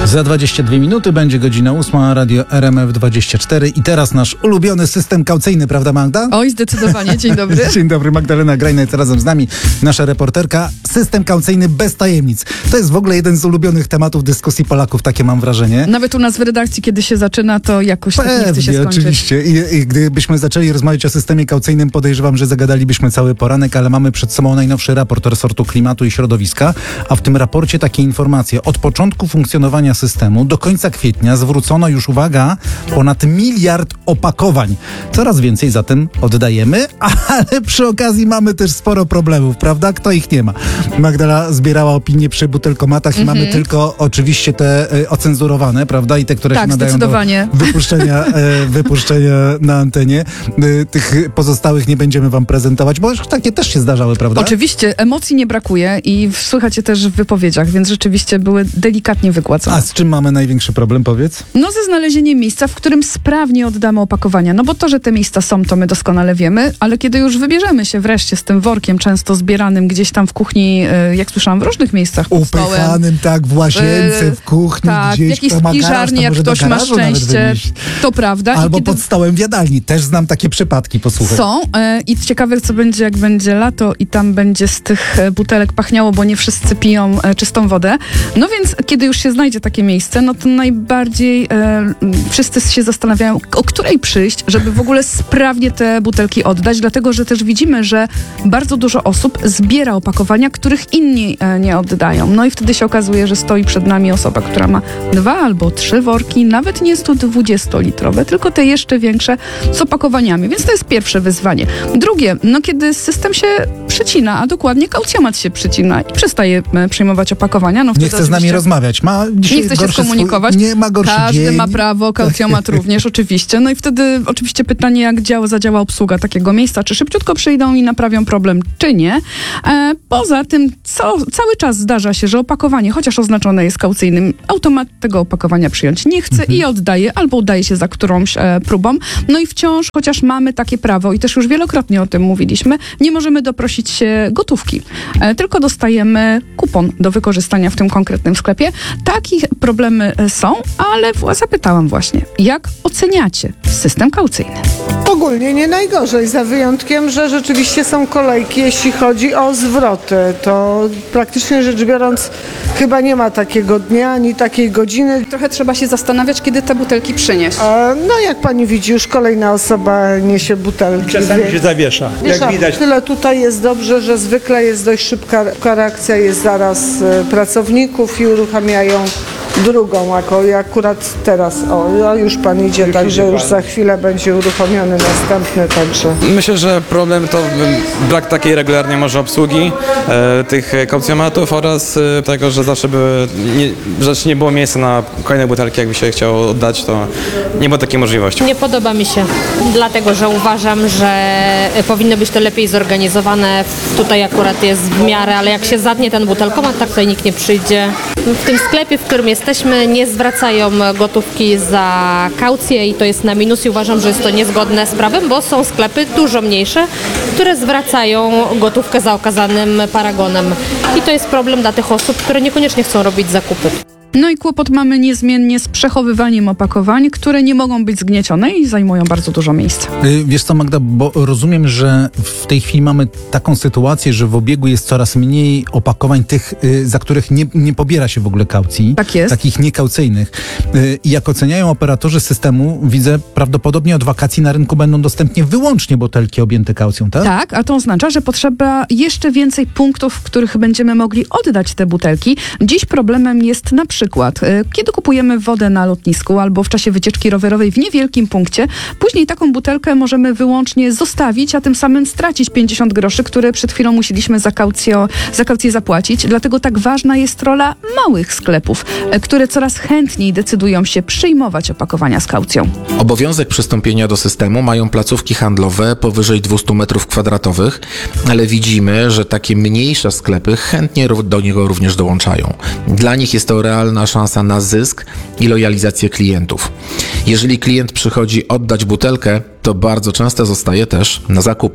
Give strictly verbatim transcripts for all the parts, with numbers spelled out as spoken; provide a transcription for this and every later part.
Za dwadzieścia dwie minuty będzie godzina ósma, radio R M F dwadzieścia cztery i teraz nasz ulubiony system kaucyjny, prawda Magda? Oj, zdecydowanie. Dzień dobry. Dzień dobry, Magdalena Grajnec razem z nami, nasza reporterka. System kaucyjny bez tajemnic. To jest w ogóle jeden z ulubionych tematów dyskusji Polaków, takie mam wrażenie. Nawet u nas w redakcji, kiedy się zaczyna, to jakoś Pewnie, tak nie chce się skończyć. Oczywiście. I, I gdybyśmy zaczęli rozmawiać o systemie kaucyjnym, podejrzewam, że zagadalibyśmy cały poranek, ale mamy przed sobą najnowszy raport resortu klimatu i środowiska, a w tym raporcie takie informacje. Od początku funkcjonowania systemu do końca kwietnia zwrócono już, uwaga, ponad miliard opakowań. Coraz więcej za tym oddajemy, ale przy okazji mamy też sporo problemów, prawda? Kto ich nie ma? Magdala zbierała opinie przy butelkomatach i mm-hmm. mamy tylko oczywiście te e, ocenzurowane, prawda? I te, które tak, się nadają do wypuszczenia, e, wypuszczenia na antenie. E, tych pozostałych nie będziemy wam prezentować, bo już takie też się zdarzały, prawda? Oczywiście, emocji nie brakuje i słychać je też w wypowiedziach, więc rzeczywiście były delikatnie wygładzone. A z czym mamy największy problem, powiedz? No ze znalezieniem miejsca, w którym sprawnie oddamy opakowania. No bo to, że te miejsca są, to my doskonale wiemy, ale kiedy już wybierzemy się wreszcie z tym workiem często zbieranym gdzieś tam w kuchni, jak słyszałam, w różnych miejscach pod stołem. Upychanym, tak, w łazience, w kuchni, tak, gdzieś. w jakiejś spiżarni, jak ktoś ma szczęście, to prawda. Albo I kiedy... pod stołem w jadalni. Też znam takie przypadki, posłuchaj. Są e, i ciekawe, co będzie, jak będzie lato i tam będzie z tych butelek pachniało, bo nie wszyscy piją e, czystą wodę. No więc, kiedy już się znajdzie takie miejsce, no to najbardziej e, wszyscy się zastanawiają, o której przyjść, żeby w ogóle sprawnie te butelki oddać, dlatego, że też widzimy, że bardzo dużo osób zbiera opakowania, których inni e, nie oddają. No i wtedy się okazuje, że stoi przed nami osoba, która ma dwa albo trzy worki, nawet nie sto dwudziestolitrowe, tylko te jeszcze większe z opakowaniami, więc to jest pierwsze wyzwanie. Drugie, no kiedy system się przycina, a dokładnie kaucjomat się przycina i przestaje e, przyjmować opakowania. No nie chce z nami rozmawiać. Ma dzisiaj nie chce się skomunikować. Swój, nie ma gorszy Każdy dzień. ma prawo, kaucjomat również, oczywiście. No i wtedy oczywiście pytanie, jak działa, zadziała obsługa takiego miejsca, czy szybciutko przyjdą i naprawią problem, czy nie. E, poza tym, co cały czas zdarza się, że opakowanie, chociaż oznaczone jest kaucyjnym, automat tego opakowania przyjąć nie chce mhm. i oddaje, albo udaje się za którąś e, próbą. No i wciąż, chociaż mamy takie prawo i też już wielokrotnie o tym mówiliśmy, nie możemy doprosić się gotówki, e, tylko dostajemy kupon do wykorzystania w tym konkretnym sklepie. Takie problemy są, ale zapytałam właśnie, jak oceniacie system kaucyjny? Ogólnie nie najgorzej, za wyjątkiem, że rzeczywiście są kolejki, jeśli chodzi o zwroty. To praktycznie rzecz biorąc chyba nie ma takiego dnia, ani takiej godziny. Trochę trzeba się zastanawiać, kiedy te butelki przynieść. A, no jak pani widzi, już kolejna osoba niesie butelki. Czasami wie... się zawiesza, Wiesza, jak widać. Tyle tutaj jest dobrze, że zwykle jest dość szybka reakcja, jest zaraz e, pracowników i uruchamiają drugą, jako akurat teraz. O, już pan idzie, już także już pan. Za chwilę będzie uruchomiony następny, także. Myślę, że problem to brak takiej regularnej może obsługi e, tych kaucjomatów oraz e, tego, że zawsze były, nie, że nie było miejsca na kolejne butelki, jakby się chciało oddać, to nie było takiej możliwości. Nie podoba mi się, dlatego, że uważam, że powinno być to lepiej zorganizowane. Tutaj akurat jest w miarę, ale jak się zatnie ten butelkomat, tak tutaj nikt nie przyjdzie. W tym sklepie, w którym jesteśmy, nie zwracają gotówki za kaucję i to jest na minus i uważam, że jest to niezgodne z prawem, bo są sklepy dużo mniejsze, które zwracają gotówkę za okazanym paragonem. I to jest problem dla tych osób, które niekoniecznie chcą robić zakupy. No i kłopot mamy niezmiennie z przechowywaniem opakowań, które nie mogą być zgniecione i zajmują bardzo dużo miejsca. Yy, wiesz co, Magda, bo rozumiem, że w tej chwili mamy taką sytuację, że w obiegu jest coraz mniej opakowań tych, yy, za których nie, nie pobiera się w ogóle kaucji. Tak jest. Takich niekaucyjnych. Yy, I jak oceniają operatorzy systemu, widzę, prawdopodobnie od wakacji na rynku będą dostępnie wyłącznie butelki objęte kaucją, tak? Tak, a to oznacza, że potrzeba jeszcze więcej punktów, w których będziemy mogli oddać te butelki. Dziś problemem jest na przykład Przykład, kiedy kupujemy wodę na lotnisku albo w czasie wycieczki rowerowej w niewielkim punkcie, później taką butelkę możemy wyłącznie zostawić, a tym samym stracić pięćdziesiąt groszy, które przed chwilą musieliśmy za kaucję, za kaucję zapłacić. Dlatego tak ważna jest rola małych sklepów, które coraz chętniej decydują się przyjmować opakowania z kaucją. Obowiązek przystąpienia do systemu mają placówki handlowe powyżej dwieście metrów kwadratowych, ale widzimy, że takie mniejsze sklepy chętnie do niego również dołączają. Dla nich jest to realna szansa na zysk i lojalizację klientów. Jeżeli klient przychodzi oddać butelkę, to bardzo często zostaje też na zakupy.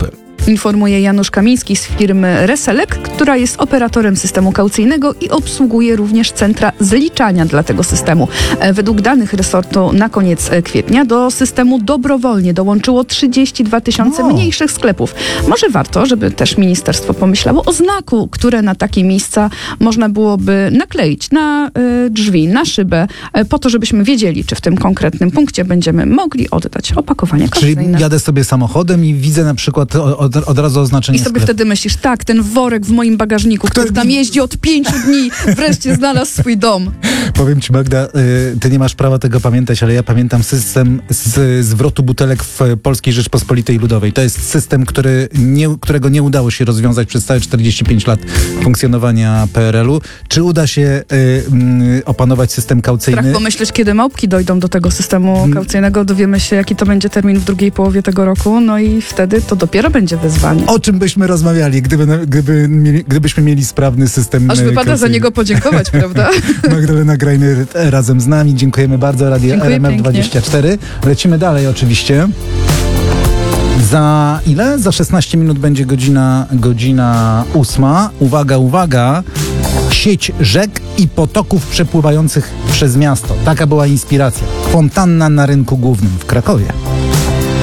Informuje Janusz Kamiński z firmy Reselek, która jest operatorem systemu kaucyjnego i obsługuje również centra zliczania dla tego systemu. E, Według danych resortu na koniec e, kwietnia do systemu dobrowolnie dołączyło trzydzieści dwa tysiące No. mniejszych sklepów. Może warto, żeby też ministerstwo pomyślało o znaku, które na takie miejsca można byłoby nakleić na e, drzwi, na szybę, e, po to, żebyśmy wiedzieli, czy w tym konkretnym punkcie będziemy mogli oddać opakowanie Czyli kaucyjne. jadę sobie samochodem i widzę na przykład o- od, od razu oznaczenie I sobie sklepu. wtedy myślisz, tak, ten worek w moim bagażniku, który tam jeździ od pięciu dni, wreszcie znalazł swój dom. Powiem ci, Magda, y, ty nie masz prawa tego pamiętać, ale ja pamiętam system z, zwrotu butelek w Polskiej Rzeczpospolitej Ludowej. To jest system, który nie, którego nie udało się rozwiązać przez całe czterdzieści pięć lat funkcjonowania P R L-u. Czy uda się y, y, opanować system kaucyjny? Strach pomyśleć, kiedy małpki dojdą do tego systemu kaucyjnego, dowiemy się, jaki to będzie termin w drugiej połowie tego roku, no i wtedy to dopiero będzie wyzwanie. O czym byśmy rozmawiali, gdyby, gdyby, mieli, gdybyśmy mieli sprawny system Aż y, wypada za kaucyjny? niego podziękować, prawda? Magdalena Grajner razem z nami. Dziękujemy bardzo. Radio Dziękuję R M F pięknie. dwadzieścia cztery. Lecimy dalej oczywiście. Za ile? Za szesnaście minut będzie godzina, godzina ósma. Uwaga, uwaga. Sieć rzek i potoków przepływających przez miasto. Taka była inspiracja. Fontanna na rynku głównym w Krakowie.